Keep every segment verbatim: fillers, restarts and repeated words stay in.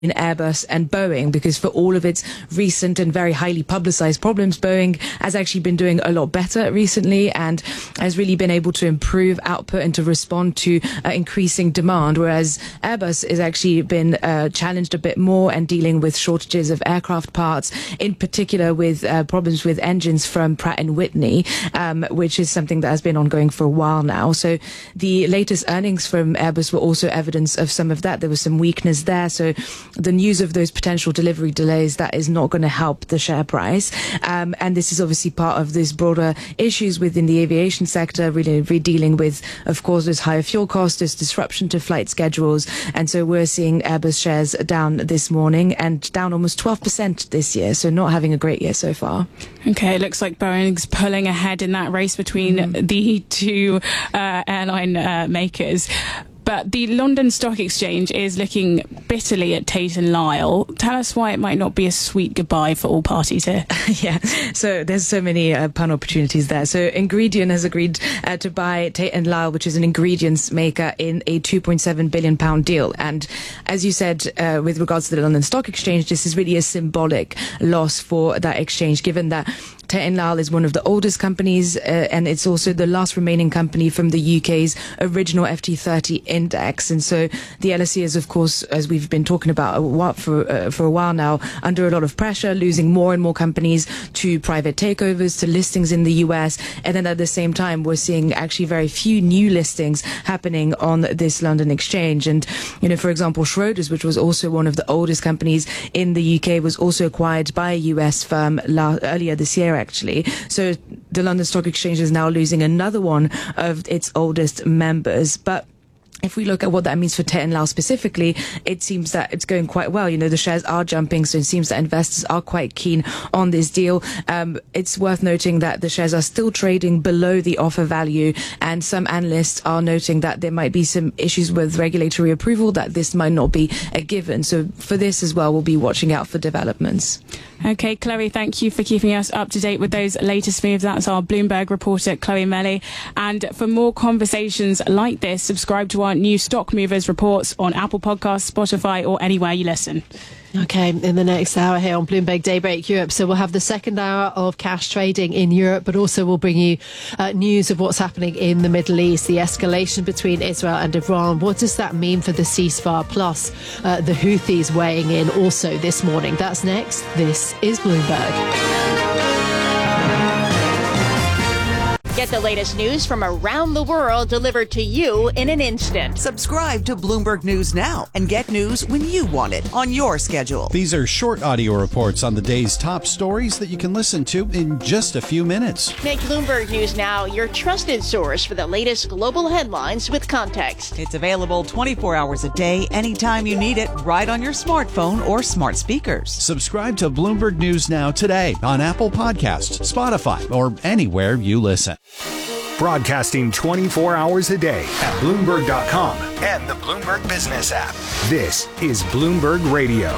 in Airbus and Boeing, because for all of its recent and very highly publicized problems, Boeing has actually been doing a lot better recently and has really been able to improve output and to respond to uh, increasing demand, whereas Airbus has actually been uh, challenged a bit more and dealing with shortages of aircraft parts, in particular with uh, problems with engines from Pratt and Whitney, um, which is something that has been ongoing for a while now. So the latest earnings from Airbus were also evidence of some of that. There was some weakness there. So the news of those potential delivery delays, that is not going to help the share price. Um, and this is obviously part of these broader issues within the aviation sector, really, really dealing with, of course, there's higher fuel costs, there's disruption to flight schedules. And so we're seeing Airbus shares down this morning and down almost twelve percent this year. So not having a great year so far. Okay, it looks like Boeing's pulling ahead in that race between mm. the two uh, airline uh, makers. But the London Stock Exchange is looking bitterly at Tate and Lyle. Tell us why it might not be a sweet goodbye for all parties here. Yeah, so there's so many uh, pun opportunities there. So Ingredion has agreed uh, to buy Tate and Lyle, which is an ingredients maker, in a two point seven billion pound deal. And as you said, uh, with regards to the London Stock Exchange, this is really a symbolic loss for that exchange, given that Tate and Lyle is one of the oldest companies, uh, and it's also the last remaining company from the U K's original F T thirty index. And so the L S E is, of course, as we've been talking about a while, for uh, for a while now, under a lot of pressure, losing more and more companies to private takeovers, to listings in the U S. And then at the same time, we're seeing actually very few new listings happening on this London exchange. And, you know, for example, Schroders, which was also one of the oldest companies in the U K, was also acquired by a U S firm la- earlier this year, actually. So the London Stock Exchange is now losing another one of its oldest members. But if we look at what that means for Tate and Lyle specifically, it seems that it's going quite well. You know, the shares are jumping, so it seems that investors are quite keen on this deal. Um, it's worth noting that the shares are still trading below the offer value, and some analysts are noting that there might be some issues with regulatory approval, that this might not be a given. So for this as well, we'll be watching out for developments. Okay, Chloe, thank you for keeping us up to date with those latest moves. That's our Bloomberg reporter, Chloe Melly. And for more conversations like this, subscribe to our new Stock Movers reports on Apple Podcasts, Spotify, or anywhere you listen. Okay, in the next hour here on Bloomberg Daybreak Europe, so we'll have the second hour of cash trading in Europe, but also we'll bring you uh, news of what's happening in the Middle East, the escalation between Israel and Iran. What does that mean for the ceasefire? Plus, uh, the Houthis weighing in also this morning. That's next. This is Bloomberg. Get the latest news from around the world delivered to you in an instant. Subscribe to Bloomberg News now and get news when you want it on your schedule. These are short audio reports on the day's top stories that you can listen to in just a few minutes. Make Bloomberg News Now your trusted source for the latest global headlines with context. It's available twenty-four hours a day, anytime you need it, right on your smartphone or smart speakers. Subscribe to Bloomberg News Now today on Apple Podcasts, Spotify, or anywhere you listen. Broadcasting twenty-four hours a day at Bloomberg dot com and the Bloomberg Business app. This is Bloomberg Radio.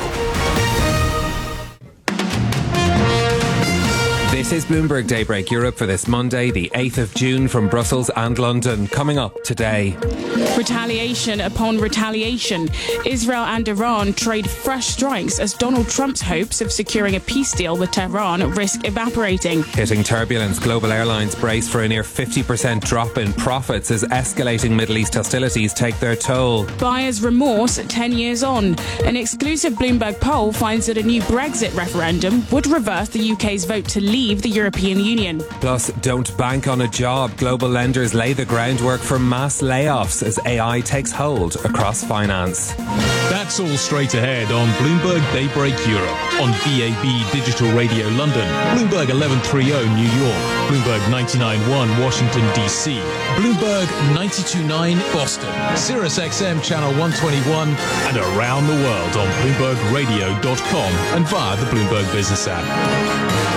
This is Bloomberg Daybreak Europe for this Monday, the eighth of June, from Brussels and London. Coming up today. Retaliation upon retaliation. Israel and Iran trade fresh strikes as Donald Trump's hopes of securing a peace deal with Tehran risk evaporating. Hitting turbulence, global airlines brace for a near fifty percent drop in profits as escalating Middle East hostilities take their toll. Buyer's remorse ten years on. An exclusive Bloomberg poll finds that a new Brexit referendum would reverse the U K's vote to leave the European Union. Plus, don't bank on a job. Global lenders lay the groundwork for mass layoffs as A I takes hold across finance. That's all straight ahead on Bloomberg Daybreak Europe on B A B Digital Radio London, Bloomberg eleven thirty New York, Bloomberg ninety-nine point one Washington D C, Bloomberg ninety-two point nine Boston, Sirius X M Channel one twenty-one, and around the world on Bloomberg Radio dot com and via the Bloomberg Business app.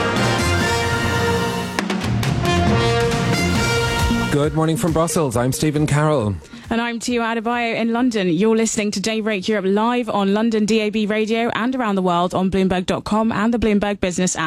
Good morning from Brussels. I'm Stephen Carroll. And I'm Tio Adebayo in London. You're listening to Daybreak Europe live on London D A B Radio and around the world on Bloomberg dot com and the Bloomberg Business app.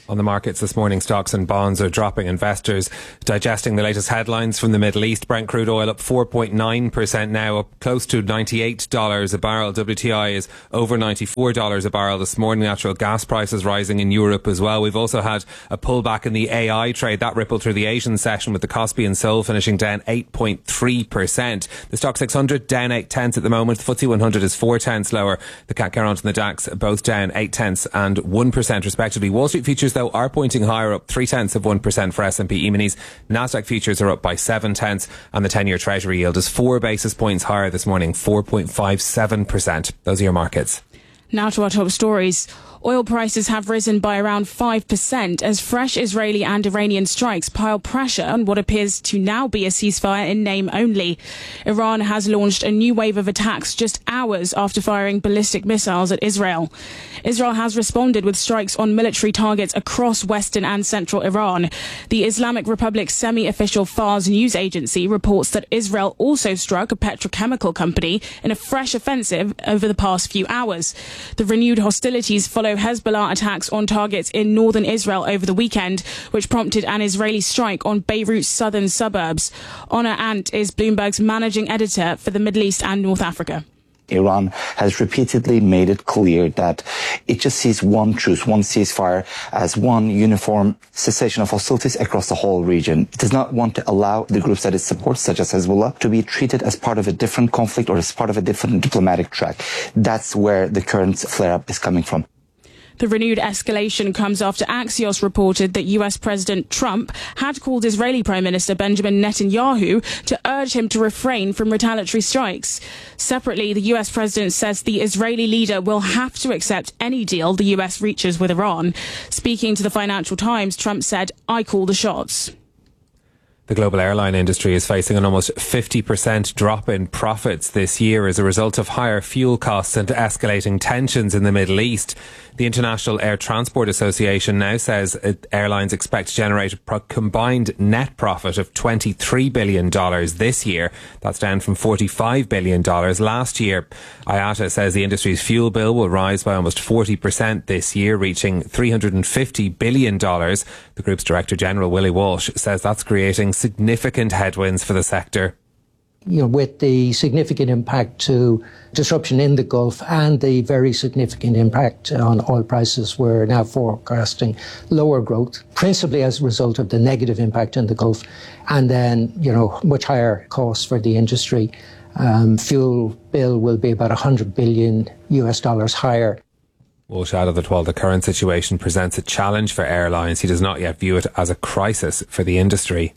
On the markets this morning, stocks and bonds are dropping. Investors digesting the latest headlines from the Middle East. Brent crude oil up four point nine percent now, up close to ninety-eight dollars a barrel. W T I is over ninety-four dollars a barrel this morning. Natural gas prices rising in Europe as well. We've also had a pullback in the A I trade. That rippled through the Asian session, with the Kospi and Seoul finishing down eight point three percent. The Stock six hundred down eight tenths at the moment. The F T S E one hundred is four tenths lower. The C A C Carrant and the DAX both down eight tenths and one percent respectively. Wall Street futures, though, are pointing higher, up three tenths of one percent for S and P E-minis. Nasdaq futures are up by seven tenths, and the ten-year Treasury yield is four basis points higher this morning, four point five seven percent. Those are your markets. Now to our top stories. Oil prices have risen by around five percent as fresh Israeli and Iranian strikes pile pressure on what appears to now be a ceasefire in name only. Iran has launched a new wave of attacks just hours after firing ballistic missiles at Israel. Israel has responded with strikes on military targets across western and central Iran. The Islamic Republic's semi-official Fars news agency reports that Israel also struck a petrochemical company in a fresh offensive over the past few hours. The renewed hostilities follow Hezbollah attacks on targets in northern Israel over the weekend, which prompted an Israeli strike on Beirut's southern suburbs. Honor Ant is Bloomberg's managing editor for the Middle East and North Africa. Iran has repeatedly made it clear that it just sees one truce, one ceasefire as one uniform cessation of hostilities across the whole region. It does not want to allow the groups that it supports, such as Hezbollah, to be treated as part of a different conflict or as part of a different diplomatic track. That's where the current flare-up is coming from. The renewed escalation comes after Axios reported that U S President Trump had called Israeli Prime Minister Benjamin Netanyahu to urge him to refrain from retaliatory strikes. Separately, the U S President says the Israeli leader will have to accept any deal the U S reaches with Iran. Speaking to the Financial Times, Trump said, "I call the shots." The global airline industry is facing an almost fifty percent drop in profits this year as a result of higher fuel costs and escalating tensions in the Middle East. The International Air Transport Association now says airlines expect to generate a combined net profit of twenty-three billion dollars this year. That's down from forty-five billion dollars last year. I A T A says the industry's fuel bill will rise by almost forty percent this year, reaching three hundred fifty billion dollars. The group's Director General, Willie Walsh, says that's creating significant headwinds for the sector. You know, with the significant impact to disruption in the Gulf and the very significant impact on oil prices, we're now forecasting lower growth, principally as a result of the negative impact in the Gulf, and then, you know, much higher costs for the industry. Um, fuel bill will be about one hundred billion U S dollars higher. Walsh added that while the current situation presents a challenge for airlines, he does not yet view it as a crisis for the industry.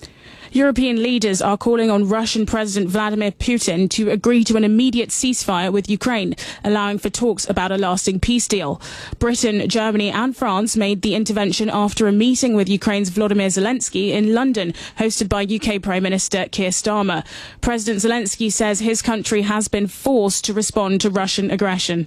European leaders are calling on Russian President Vladimir Putin to agree to an immediate ceasefire with Ukraine, allowing for talks about a lasting peace deal. Britain, Germany and France made the intervention after a meeting with Ukraine's Volodymyr Zelensky in London, hosted by U K Prime Minister Keir Starmer. President Zelensky says his country has been forced to respond to Russian aggression.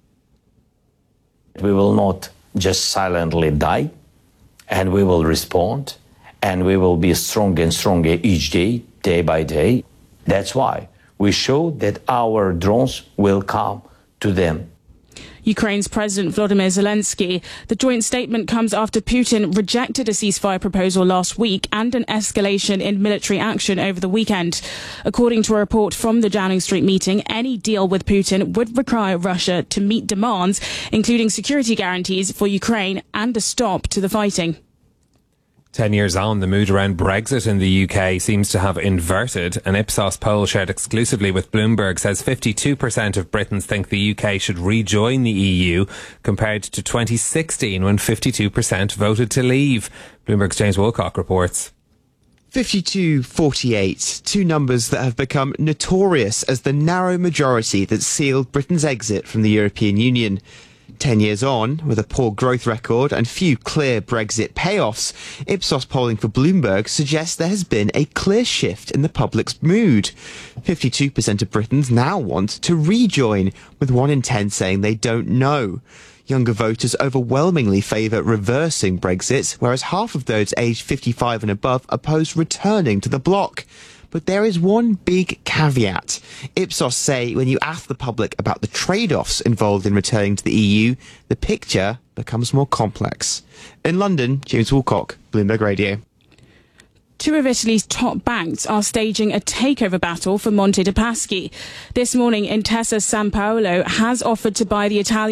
We will not just silently die, and we will respond. And we will be stronger and stronger each day, day by day. That's why we show that our drones will come to them. Ukraine's President Volodymyr Zelensky. The joint statement comes after Putin rejected a ceasefire proposal last week and an escalation in military action over the weekend. According to a report from the Downing Street meeting, any deal with Putin would require Russia to meet demands, including security guarantees for Ukraine and a stop to the fighting. Ten years on, the mood around Brexit in the U K seems to have inverted. An Ipsos poll shared exclusively with Bloomberg says fifty-two percent of Britons think the U K should rejoin the E U, compared to twenty sixteen when fifty-two percent voted to leave. Bloomberg's James Woolcock reports. fifty-two forty-eight, two numbers that have become notorious as the narrow majority that sealed Britain's exit from the European Union. Ten years on, with a poor growth record and few clear Brexit payoffs, Ipsos polling for Bloomberg suggests there has been a clear shift in the public's mood. fifty-two percent of Britons now want to rejoin, with one in ten saying they don't know. Younger voters overwhelmingly favour reversing Brexit, whereas half of those aged fifty-five and above oppose returning to the bloc. But there is one big caveat. Ipsos say when you ask the public about the trade-offs involved in returning to the E U, the picture becomes more complex. In London, James Woolcock, Bloomberg Radio. Two of Italy's top banks are staging a takeover battle for Monte dei Paschi. This morning, Intesa Sanpaolo has offered to buy the Italian